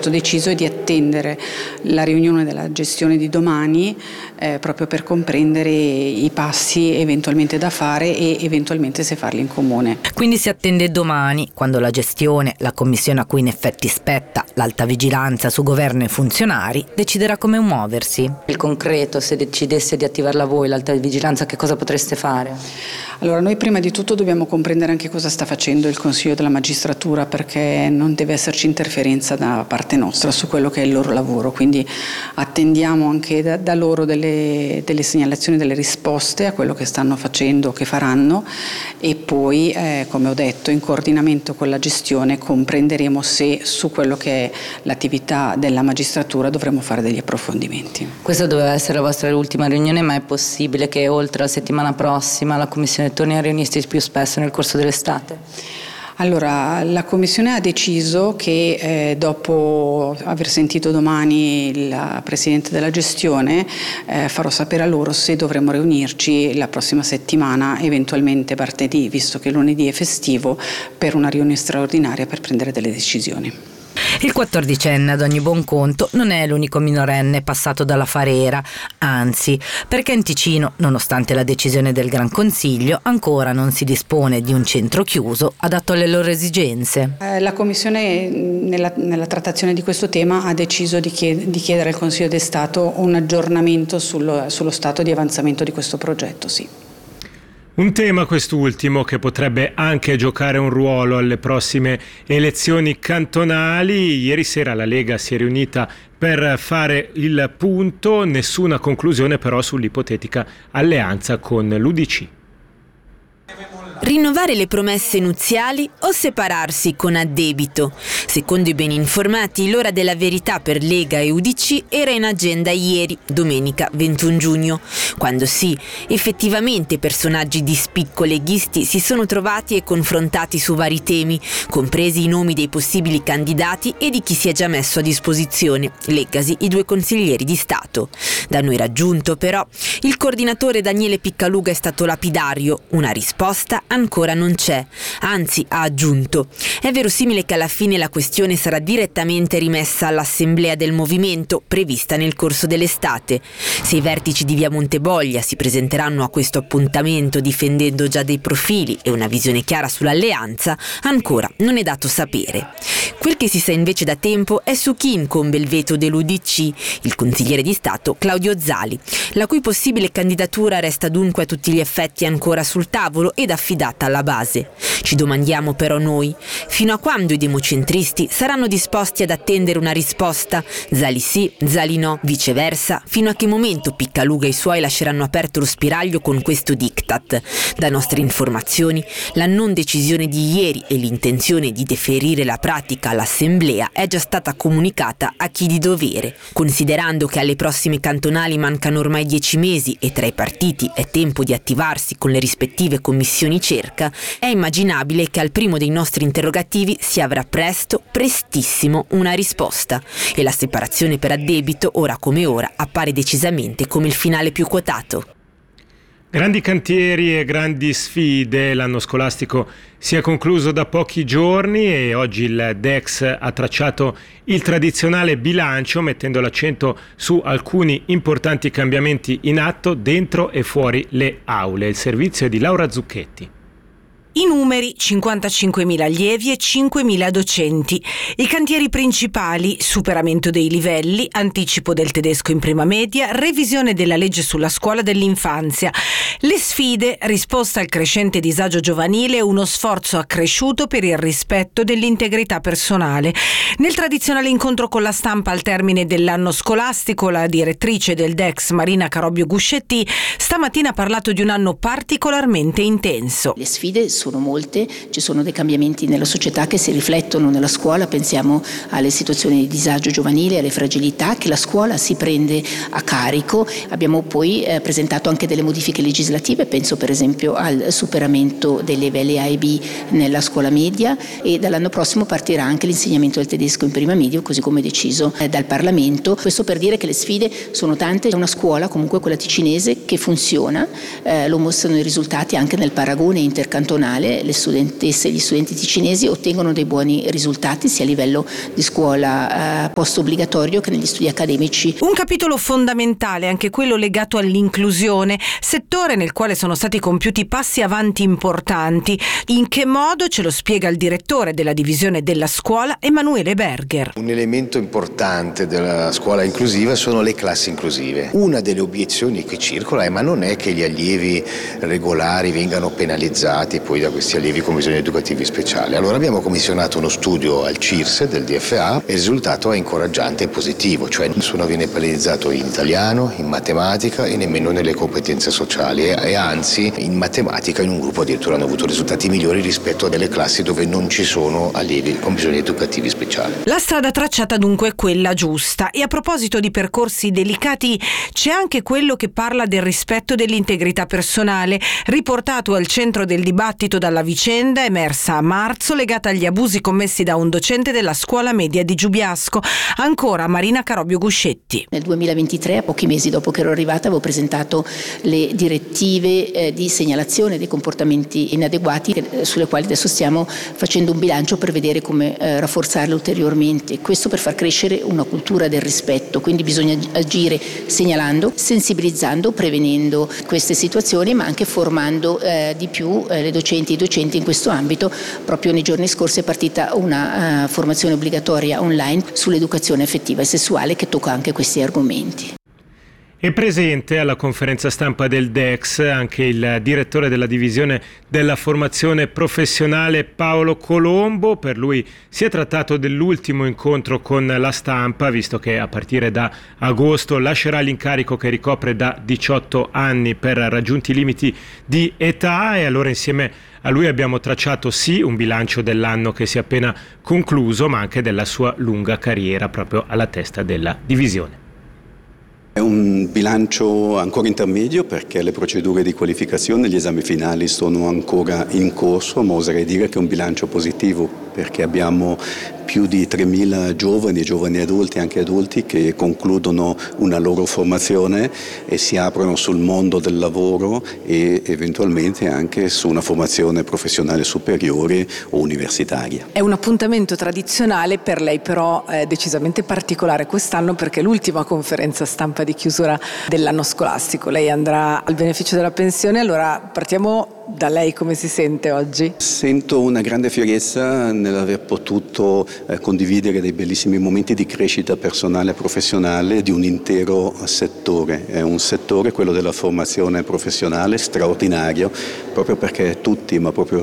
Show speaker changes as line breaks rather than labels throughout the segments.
stato deciso è di attendere la riunione della gestione di domani proprio per comprendere i passi eventualmente da fare e eventualmente se farli in comune.
Quindi si attende domani, quando la gestione, la commissione a cui in effetti spetta l'alta vigilanza su governo e funzionari, deciderà come muoversi.
Il concreto, se decidesse di attivarla voi l'alta vigilanza, che cosa potreste fare?
Allora, noi prima di tutto dobbiamo comprendere anche cosa sta facendo il Consiglio della Magistratura, perché non deve esserci interferenza da parte nostra su quello che è il loro lavoro, quindi attendiamo anche da loro delle segnalazioni, delle risposte a quello che stanno facendo, che faranno, e poi, come ho detto, in coordinamento con la gestione comprenderemo se su quello che è l'attività della magistratura dovremo fare degli approfondimenti.
Questa doveva essere la vostra ultima riunione, ma è possibile che oltre la settimana prossima la Commissione torni a riunirsi più spesso nel corso dell'estate?
Allora, la Commissione ha deciso che dopo aver sentito domani la Presidente della gestione farò sapere a loro se dovremo riunirci la prossima settimana, eventualmente martedì, visto che lunedì è festivo, per una riunione straordinaria per prendere delle decisioni.
Il 14enne, ad ogni buon conto, non è l'unico minorenne passato dalla Farera, anzi, perché in Ticino, nonostante la decisione del Gran Consiglio, ancora non si dispone di un centro chiuso adatto alle loro esigenze.
La Commissione, nella trattazione di questo tema, ha deciso di chiedere al Consiglio di Stato un aggiornamento sullo stato di avanzamento di questo progetto, sì.
Un tema quest'ultimo che potrebbe anche giocare un ruolo alle prossime elezioni cantonali. Ieri sera la Lega si è riunita per fare il punto, nessuna conclusione però sull'ipotetica alleanza con l'UDC.
Rinnovare le promesse nuziali o separarsi con addebito? Secondo i ben informati, l'ora della verità per Lega e UDC era in agenda ieri, domenica 21 giugno, quando sì, effettivamente personaggi di spicco leghisti si sono trovati e confrontati su vari temi, compresi i nomi dei possibili candidati e di chi si è già messo a disposizione, leggasi i due consiglieri di Stato. Da noi raggiunto, però, il coordinatore Daniele Piccaluga è stato lapidario, una risposta ancora non c'è, anzi ha aggiunto: è verosimile che alla fine la questione sarà direttamente rimessa all'assemblea del movimento prevista nel corso dell'estate. Se i vertici di via Monteboglia si presenteranno a questo appuntamento difendendo già dei profili e una visione chiara sull'alleanza, ancora non è dato sapere. Quel che si sa invece da tempo è su chi incombe il veto dell'UDC, il consigliere di Stato Claudio Zali, la cui possibile candidatura resta dunque a tutti gli effetti ancora sul tavolo ed affidata alla base. Ci domandiamo però noi, fino a quando i democentristi saranno disposti ad attendere una risposta? Zali sì, Zali no, viceversa, fino a che momento Piccaluga e i suoi lasceranno aperto lo spiraglio con questo diktat? Da nostre informazioni, la non decisione di ieri e l'intenzione di deferire la pratica all'assemblea è già stata comunicata a chi di dovere. Considerando che alle prossime cantonali mancano ormai 10 mesi e tra i partiti è tempo di attivarsi con le rispettive commissioni cerca, è immaginabile che al primo dei nostri interrogativi si avrà prestissimo una risposta, e la separazione per addebito ora come ora appare decisamente come il finale più quotato.
Grandi cantieri e grandi sfide. L'anno scolastico si è concluso da pochi giorni e oggi il DEX ha tracciato il tradizionale bilancio, mettendo l'accento su alcuni importanti cambiamenti in atto dentro e fuori le aule. Il servizio è di Laura Zucchetti.
I numeri: 55.000 allievi e 5.000 docenti. I cantieri principali: superamento dei livelli, anticipo del tedesco in prima media, revisione della legge sulla scuola dell'infanzia. Le sfide: risposta al crescente disagio giovanile e uno sforzo accresciuto per il rispetto dell'integrità personale. Nel tradizionale incontro con la stampa al termine dell'anno scolastico, la direttrice del DEX, Marina Carobbio Guscetti, stamattina ha parlato di un anno particolarmente intenso.
Le sfide sono molte, ci sono dei cambiamenti nella società che si riflettono nella scuola, pensiamo alle situazioni di disagio giovanile, alle fragilità che la scuola si prende a carico. Abbiamo poi presentato anche delle modifiche legislative, penso per esempio al superamento dei livelli A e B nella scuola media, e dall'anno prossimo partirà anche l'insegnamento del tedesco in prima media, così come deciso dal Parlamento. Questo per dire che le sfide sono tante. È una scuola, comunque quella ticinese, che funziona, lo mostrano i risultati anche nel paragone intercantonale nazionale le studentesse e gli studenti ticinesi ottengono dei buoni risultati sia a livello di scuola post obbligatorio che negli studi accademici.
Un capitolo fondamentale, anche quello legato all'inclusione, settore nel quale sono stati compiuti passi avanti importanti. In che modo ce lo spiega il direttore della divisione della scuola, Emanuele Berger.
Un elemento importante della scuola inclusiva sono le classi inclusive. Una delle obiezioni che circola è: ma non è che gli allievi regolari vengano penalizzati poi da questi allievi con bisogni educativi speciali? Allora abbiamo commissionato uno studio al CIRSE del DFA e il risultato è incoraggiante e positivo, cioè nessuno viene penalizzato in italiano, in matematica e nemmeno nelle competenze sociali e anzi in matematica in un gruppo addirittura hanno avuto risultati migliori rispetto a delle classi dove non ci sono allievi con bisogni educativi speciali.
La strada tracciata dunque è quella giusta. E a proposito di percorsi delicati, c'è anche quello che parla del rispetto dell'integrità personale, riportato al centro del dibattito dalla vicenda emersa a marzo legata agli abusi commessi da un docente della scuola media di Giubiasco. Ancora Marina Carobio Guscetti.
Nel 2023, a pochi mesi dopo che ero arrivata, avevo presentato le direttive di segnalazione dei comportamenti inadeguati sulle quali adesso stiamo facendo un bilancio per vedere come rafforzarle ulteriormente. Questo per far crescere una cultura del rispetto, quindi bisogna agire segnalando, sensibilizzando, prevenendo queste situazioni, ma anche formando di più le docenti e i docenti in questo ambito. Proprio nei giorni scorsi è partita una formazione obbligatoria online sull'educazione affettiva e sessuale che tocca anche questi argomenti.
È presente alla conferenza stampa del DEX anche il direttore della divisione della formazione professionale Paolo Colombo. Per lui si è trattato dell'ultimo incontro con la stampa, visto che a partire da agosto lascerà l'incarico che ricopre da 18 anni per raggiunti limiti di età, e allora insieme a lui abbiamo tracciato sì un bilancio dell'anno che si è appena concluso, ma anche della sua lunga carriera proprio alla testa della divisione.
È un bilancio ancora intermedio perché le procedure di qualificazione, gli esami finali sono ancora in corso, ma oserei dire che è un bilancio positivo perché abbiamo più di 3.000 giovani adulti, anche adulti, che concludono una loro formazione e si aprono sul mondo del lavoro e eventualmente anche su una formazione professionale superiore o universitaria.
È un appuntamento tradizionale, per lei però decisamente particolare quest'anno perché è l'ultima conferenza stampa di chiusura dell'anno scolastico. Lei andrà al beneficio della pensione, allora partiamo da lei. Come si sente oggi?
Sento una grande fierezza nell'aver potuto condividere dei bellissimi momenti di crescita personale e professionale di un intero settore. È un settore, quello della formazione professionale, straordinario, proprio perché tutti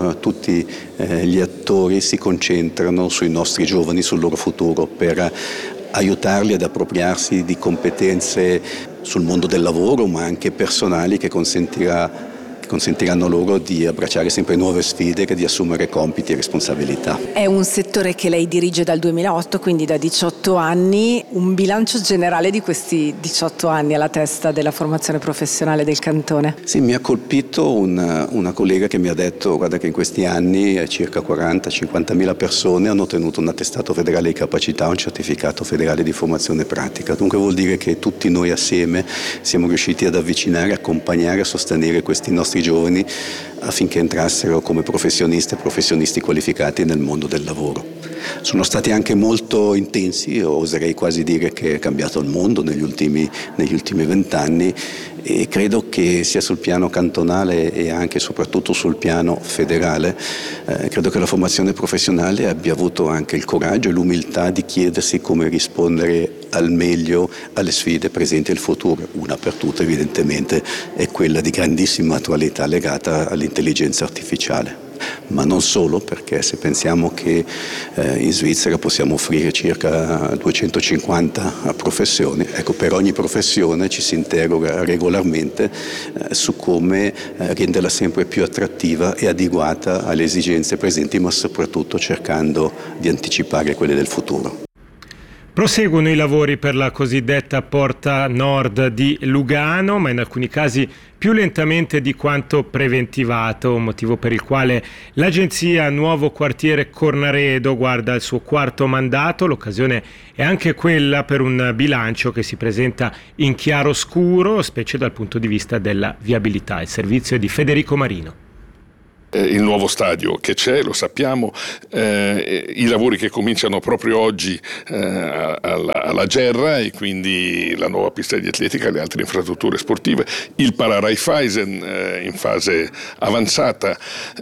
gli attori si concentrano sui nostri giovani, sul loro futuro, per aiutarli ad appropriarsi di competenze sul mondo del lavoro, ma anche personali, che consentiranno loro di abbracciare sempre nuove sfide e di assumere compiti e responsabilità.
È un settore che lei dirige dal 2008, quindi da 18 anni. Un bilancio generale di questi 18 anni alla testa della formazione professionale del cantone?
Sì, mi ha colpito una collega che mi ha detto: guarda che in questi anni circa 40-50.000 persone hanno ottenuto un attestato federale di capacità, un certificato federale di formazione pratica. Dunque vuol dire che tutti noi assieme siamo riusciti ad avvicinare, accompagnare e sostenere questi nostri giovani affinché entrassero come professionisti qualificati nel mondo del lavoro. Sono stati anche molto intensi, oserei quasi dire che è cambiato il mondo negli ultimi 20 anni, e credo che sia sul piano cantonale e anche e soprattutto sul piano federale, credo che la formazione professionale abbia avuto anche il coraggio e l'umiltà di chiedersi come rispondere al meglio alle sfide presenti e il futuro. Una per tutte evidentemente è quella di grandissima attualità legata all'intelligenza artificiale. Ma non solo, perché se pensiamo che in Svizzera possiamo offrire circa 250 professioni, ecco, per ogni professione ci si interroga regolarmente su come renderla sempre più attrattiva e adeguata alle esigenze presenti, ma soprattutto cercando di anticipare quelle del futuro.
Proseguono i lavori per la cosiddetta Porta Nord di Lugano, ma in alcuni casi più lentamente di quanto preventivato, motivo per il quale l'agenzia Nuovo Quartiere Cornaredo guarda al suo quarto mandato. L'occasione è anche quella per un bilancio che si presenta in chiaroscuro, specie dal punto di vista della viabilità. Il servizio è di Federico Marino.
il nuovo stadio che c'è, lo sappiamo, i lavori che cominciano proprio oggi alla Gerra, e quindi la nuova pista di atletica e le altre infrastrutture sportive, il Para Raiffeisen in fase avanzata.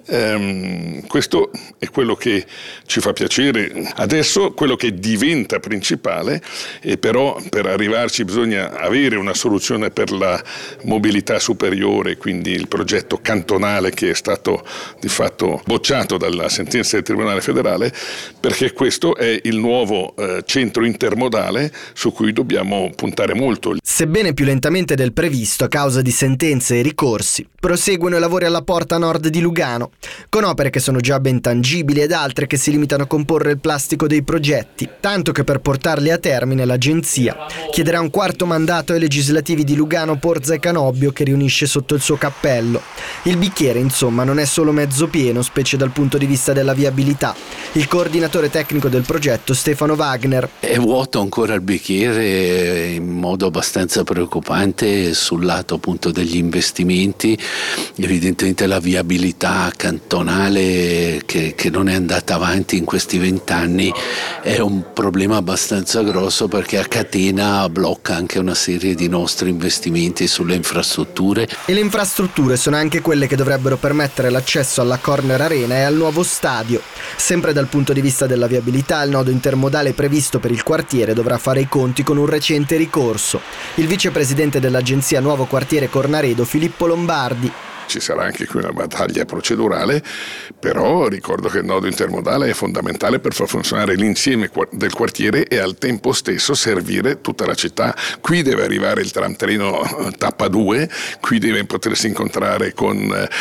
Questo è quello che ci fa piacere. Adesso quello che diventa principale, e però per arrivarci bisogna avere una soluzione per la mobilità superiore, quindi il progetto cantonale che è stato di fatto bocciato dalla sentenza del Tribunale federale, perché questo è il nuovo centro intermodale su cui dobbiamo puntare molto.
Sebbene più lentamente del previsto a causa di sentenze e ricorsi, proseguono i lavori alla porta nord di Lugano, con opere che sono già ben tangibili ed altre che si limitano a comporre il plastico dei progetti, tanto che per portarli a termine l'agenzia chiederà un quarto mandato ai legislativi di Lugano, Porza e Canobbio, che riunisce sotto il suo cappello. Il bicchiere, insomma, non è solo mezzo pieno, specie dal punto di vista della viabilità. Il coordinatore tecnico del progetto, Stefano Wagner.
È vuoto ancora il bicchiere in modo abbastanza preoccupante sul lato appunto degli investimenti. Evidentemente la viabilità cantonale che non è andata avanti in questi 20 anni è un problema abbastanza grosso, perché a catena blocca anche una serie di nostri investimenti sulle infrastrutture.
E le infrastrutture sono anche quelle che dovrebbero permettere l'accesso alla Corner Arena e al nuovo stadio. Sempre dal punto di vista della viabilità, il nodo intermodale previsto per il quartiere dovrà fare i conti con un recente ricorso. Il vicepresidente dell'agenzia Nuovo Quartiere Cornaredo, Filippo Lombardi.
Ci sarà anche qui una battaglia procedurale, però ricordo che il nodo intermodale è fondamentale per far funzionare l'insieme del quartiere e al tempo stesso servire tutta la città. Qui deve arrivare il tram treno tappa 2, qui deve potersi incontrare con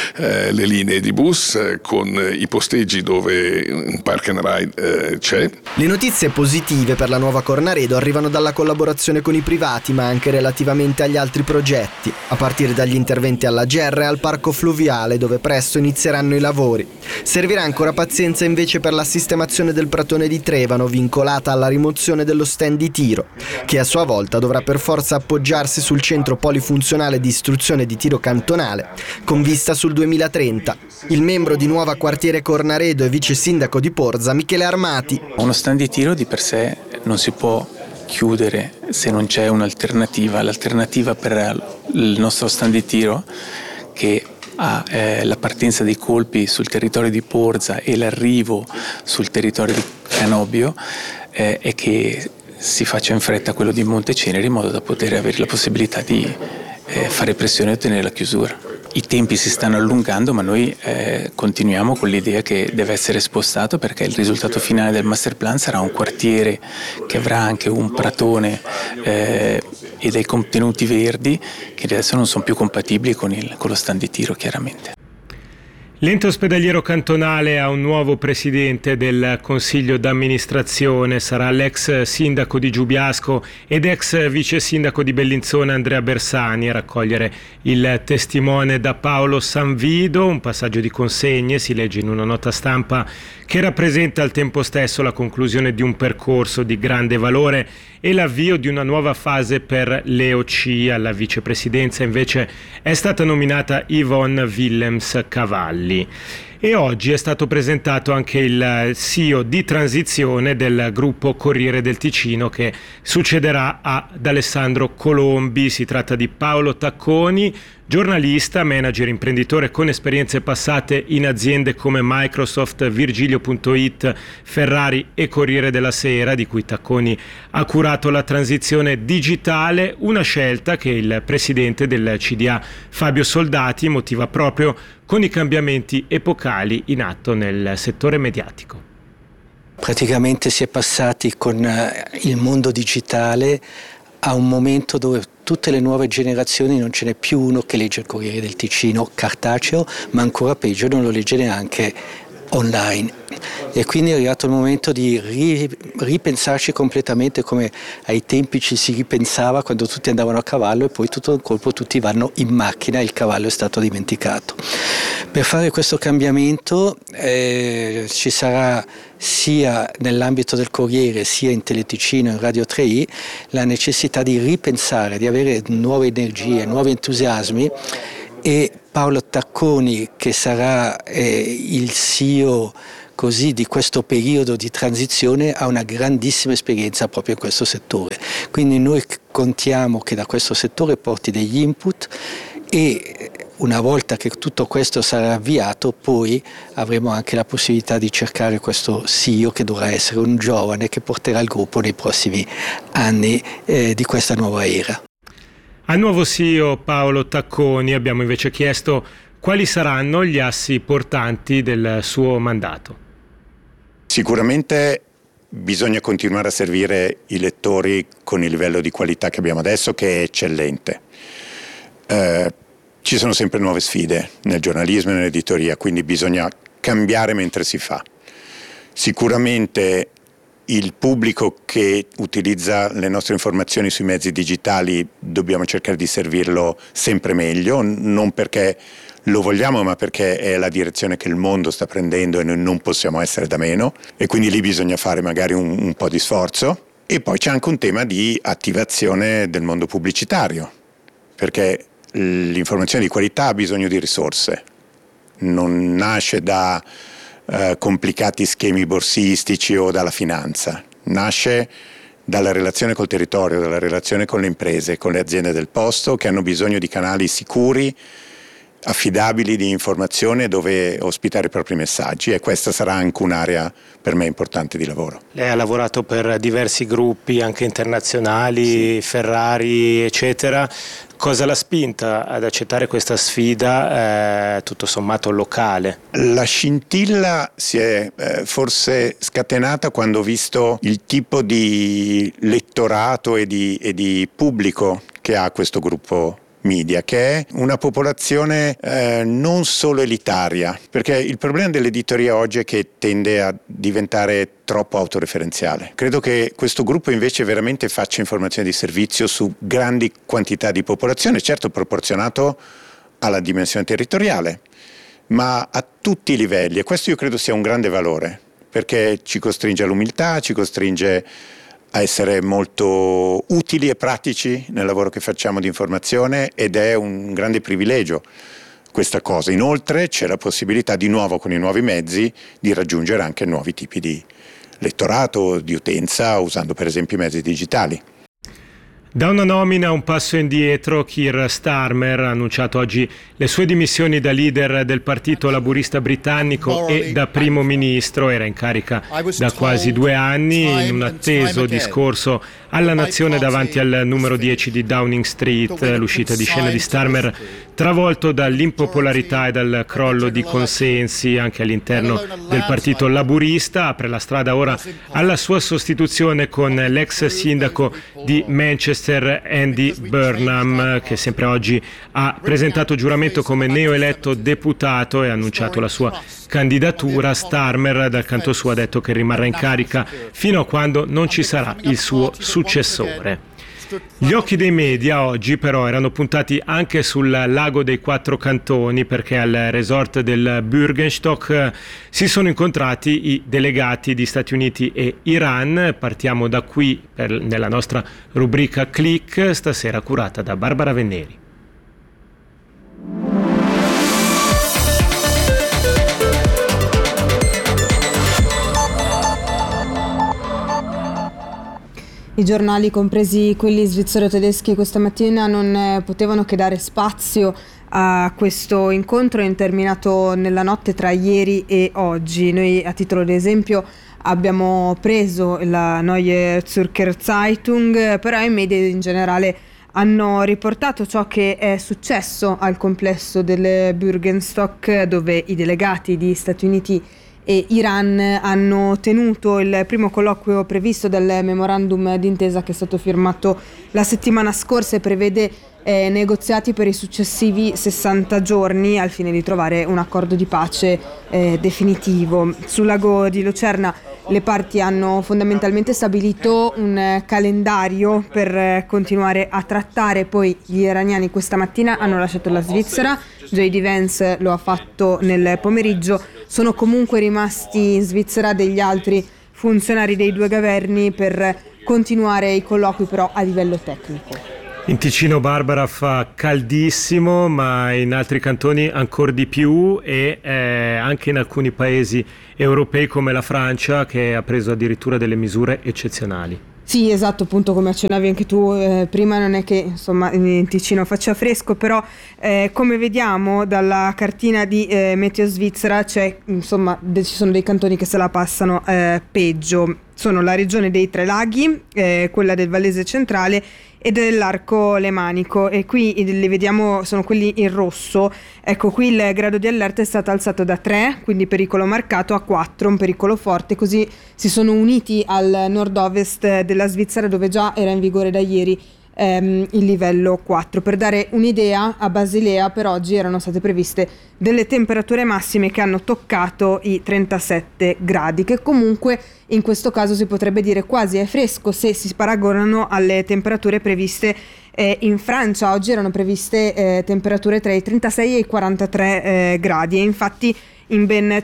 le linee di bus, con i posteggi dove un park and ride c'è.
Le notizie positive per la nuova Cornaredo arrivano dalla collaborazione con i privati, ma anche relativamente agli altri progetti, a partire dagli interventi alla Gerra e al parco fluviale, dove presto inizieranno i lavori. Servirà ancora pazienza invece per la sistemazione del pratone di Trevano, vincolata alla rimozione dello stand di tiro, che a sua volta dovrà per forza appoggiarsi sul centro polifunzionale di istruzione di tiro cantonale, con vista sul 2030. Il membro di Nuova Quartiere Cornaredo e vice sindaco di Porza, Michele Armati.
Uno stand di tiro di per sé non si può chiudere se non c'è un'alternativa. L'alternativa per il nostro stand di tiro, che ha la partenza dei colpi sul territorio di Porza e l'arrivo sul territorio di Canobbio, è che si faccia in fretta quello di Montecenere, in modo da poter avere la possibilità di fare pressione e ottenere la chiusura. I tempi si stanno allungando, ma noi continuiamo con l'idea che deve essere spostato, perché il risultato finale del master plan sarà un quartiere che avrà anche un pratone e dei contenuti verdi che adesso non sono più compatibili con lo stand di tiro, chiaramente.
L'ente ospedaliero cantonale ha un nuovo presidente del consiglio d'amministrazione, sarà l'ex sindaco di Giubiasco ed ex vice sindaco di Bellinzona Andrea Bersani a raccogliere il testimone da Paolo Sanvido. Un passaggio di consegne, si legge in una nota stampa, che rappresenta al tempo stesso la conclusione di un percorso di grande valore e l'avvio di una nuova fase per l'EOC. Alla vicepresidenza invece è stata nominata Yvonne Willems Cavalli. E oggi è stato presentato anche il CEO di transizione del gruppo Corriere del Ticino, che succederà ad Alessandro Colombi. Si tratta di Paolo Tacconi, giornalista, manager, imprenditore con esperienze passate in aziende come Microsoft, Virgilio.it, Ferrari e Corriere della Sera, di cui Tacconi ha curato la transizione digitale, una scelta che il presidente del CDA Fabio Soldati motiva proprio con i cambiamenti epocali in atto nel settore mediatico.
Praticamente si è passati con il mondo digitale a un momento dove tutte le nuove generazioni non ce n'è più uno che legge il Corriere del Ticino cartaceo, ma ancora peggio non lo legge neanche online. E quindi è arrivato il momento di ripensarci completamente, come ai tempi ci si ripensava quando tutti andavano a cavallo e poi tutto d'un colpo tutti vanno in macchina e il cavallo è stato dimenticato. Per fare questo cambiamento ci sarà sia nell'ambito del Corriere sia in Teleticino e in Radio 3i la necessità di ripensare, di avere nuove energie, nuovi entusiasmi e Paolo Tacconi, che sarà il CEO così di questo periodo di transizione, ha una grandissima esperienza proprio in questo settore. Quindi noi contiamo che da questo settore porti degli input e una volta che tutto questo sarà avviato, poi avremo anche la possibilità di cercare questo CEO che dovrà essere un giovane che porterà il gruppo nei prossimi anni di questa nuova era.
Al nuovo CEO Paolo Tacconi abbiamo invece chiesto quali saranno gli assi portanti del suo mandato.
Sicuramente bisogna continuare a servire i lettori con il livello di qualità che abbiamo adesso, che è eccellente. Ci sono sempre nuove sfide nel giornalismo e nell'editoria, quindi bisogna cambiare mentre si fa. Sicuramente il pubblico che utilizza le nostre informazioni sui mezzi digitali dobbiamo cercare di servirlo sempre meglio, non perché lo vogliamo, ma perché è la direzione che il mondo sta prendendo e noi non possiamo essere da meno, e quindi lì bisogna fare magari un po' di sforzo. E poi c'è anche un tema di attivazione del mondo pubblicitario, perché l'informazione di qualità ha bisogno di risorse, non nasce da complicati schemi borsistici o dalla finanza, nasce dalla relazione col territorio, dalla relazione con le imprese, con le aziende del posto, che hanno bisogno di canali sicuri, affidabili di informazione dove ospitare i propri messaggi, e questa sarà anche un'area per me importante di lavoro.
Lei ha lavorato per diversi gruppi anche internazionali, sì. Ferrari eccetera. Cosa l'ha spinta ad accettare questa sfida tutto sommato locale?
La scintilla si è forse scatenata quando ho visto il tipo di lettorato e di pubblico che ha questo gruppo media, che è una popolazione non solo elitaria, perché il problema dell'editoria oggi è che tende a diventare troppo autoreferenziale. Credo che questo gruppo invece veramente faccia informazione di servizio su grandi quantità di popolazione, certo proporzionato alla dimensione territoriale, ma a tutti i livelli, e questo io credo sia un grande valore, perché ci costringe all'umiltà, ci costringe a essere molto utili e pratici nel lavoro che facciamo di informazione, ed è un grande privilegio questa cosa. Inoltre c'è la possibilità di nuovo con i nuovi mezzi di raggiungere anche nuovi tipi di lettorato, di utenza, usando per esempio i mezzi digitali.
Da una nomina a un passo indietro, Keir Starmer ha annunciato oggi le sue dimissioni da leader del Partito Laburista britannico e da primo ministro. Era in carica da quasi 2 anni in un atteso discorso alla nazione davanti al numero 10 di Downing Street. L'uscita di scena di Starmer travolto dall'impopolarità e dal crollo di consensi anche all'interno del Partito Laburista. Apre la strada ora alla sua sostituzione con l'ex sindaco di Manchester, Andy Burnham, che sempre oggi ha presentato giuramento come neoeletto deputato e ha annunciato la sua candidatura. Starmer dal canto suo ha detto che rimarrà in carica fino a quando non ci sarà il suo successore. Gli occhi dei media oggi però erano puntati anche sul lago dei 4 cantoni, perché al resort del Bürgenstock si sono incontrati i delegati di Stati Uniti e Iran. Partiamo da qui nella nostra rubrica Click, stasera curata da Barbara Venneri.
I giornali, compresi quelli svizzero-tedeschi, questa mattina non potevano che dare spazio a questo incontro terminato nella notte tra ieri e oggi. Noi, a titolo di esempio, abbiamo preso la Neue Zürcher Zeitung, però i media in generale hanno riportato ciò che è successo al complesso del Bürgenstock, dove i delegati di Stati Uniti e Iran hanno tenuto il primo colloquio previsto dal memorandum d'intesa che è stato firmato la settimana scorsa e prevede negoziati per i successivi 60 giorni al fine di trovare un accordo di pace definitivo. Sul lago di Lucerna le parti hanno fondamentalmente stabilito un calendario per continuare a trattare. Poi gli iraniani questa mattina hanno lasciato la Svizzera, J.D. Vance lo ha fatto nel pomeriggio. Sono comunque rimasti in Svizzera degli altri funzionari dei 2 governi per continuare i colloqui, però a livello tecnico.
In Ticino, Barbara, fa caldissimo, ma in altri cantoni ancora di più, e anche in alcuni paesi europei come la Francia, che ha preso addirittura delle misure eccezionali.
Sì, esatto, appunto come accennavi anche tu prima, non è che insomma in Ticino faccia fresco, però come vediamo dalla cartina di Meteo Svizzera ci sono dei cantoni che se la passano peggio. Sono la regione dei Tre Laghi, quella del Vallese Centrale e dell'Arco Lemanico, e qui li vediamo, sono quelli in rosso. Ecco, qui il grado di allerta è stato alzato da 3, quindi pericolo marcato, a 4, un pericolo forte, così si sono uniti al nord-ovest della Svizzera, dove già era in vigore da ieri il livello 4. Per dare un'idea, a Basilea per oggi erano state previste delle temperature massime che hanno toccato i 37 gradi, che comunque in questo caso si potrebbe dire quasi è fresco se si paragonano alle temperature previste in Francia. Oggi erano previste temperature tra i 36 e i 43 gradi, e infatti in ben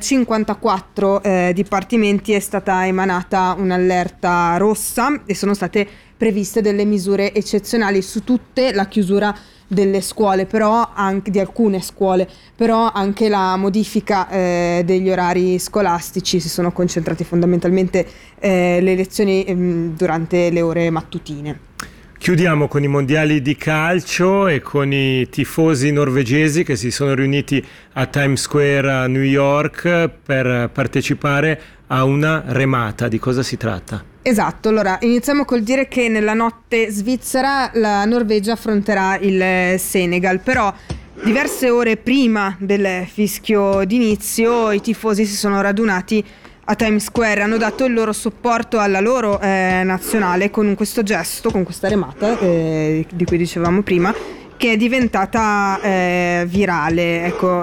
54 dipartimenti è stata emanata un'allerta rossa e sono state previste delle misure eccezionali, su tutte la chiusura delle scuole, però anche di alcune scuole, però anche la modifica degli orari scolastici. Si sono concentrate fondamentalmente le lezioni durante le ore mattutine.
Chiudiamo con i mondiali di calcio e con i tifosi norvegesi che si sono riuniti a Times Square a New York per partecipare a una remata. Di cosa si tratta?
Esatto, allora iniziamo col dire che nella notte svizzera la Norvegia affronterà il Senegal, però diverse ore prima del fischio d'inizio i tifosi si sono radunati a Times Square, hanno dato il loro supporto alla loro nazionale con questo gesto, con questa remata di cui dicevamo prima, che è diventata virale. Ecco,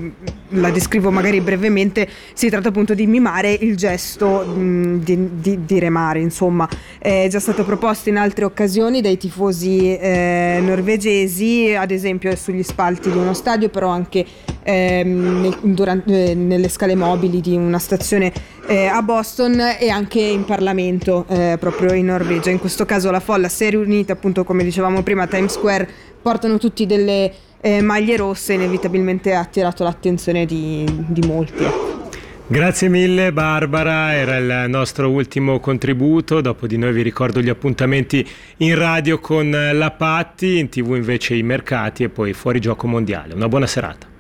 la descrivo magari brevemente. Si tratta appunto di mimare il gesto di remare, insomma. È già stato proposto in altre occasioni dai tifosi norvegesi, ad esempio sugli spalti di uno stadio, però anche nelle scale mobili di una stazione a Boston, e anche in Parlamento proprio in Norvegia. In questo caso la folla si è riunita, appunto come dicevamo prima, a Times Square. Portano tutti delle maglie rosse, inevitabilmente ha attirato l'attenzione di molti.
Grazie mille Barbara, era il nostro ultimo contributo. Dopo di noi vi ricordo gli appuntamenti in radio con la Patti, in TV invece i mercati e poi Fuori Gioco Mondiale. Una buona serata.